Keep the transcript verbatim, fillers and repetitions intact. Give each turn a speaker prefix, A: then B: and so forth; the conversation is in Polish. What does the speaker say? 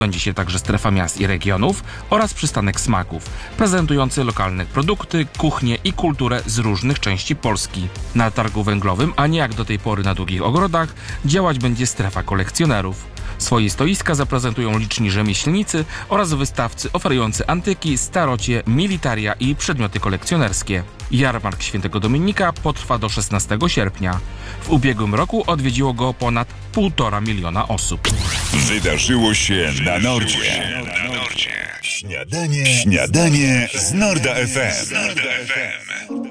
A: Będzie się także strefa miast i regionów oraz przystanek smaków, prezentujący lokalne produkty, kuchnię i kulturę z różnych części Polski. Na targu węglowym, a nie jak do tej pory na Długich Ogrodach, działać będzie strefa kolekcjonerów. Swoje stoiska zaprezentują liczni rzemieślnicy oraz wystawcy oferujący antyki, starocie, militaria i przedmioty kolekcjonerskie. Jarmark Świętego Dominika potrwa do szesnastego sierpnia. W ubiegłym roku odwiedziło go ponad półtora miliona osób.
B: Wydarzyło się na Nordzie. Śniadanie, śniadanie z Norda F M.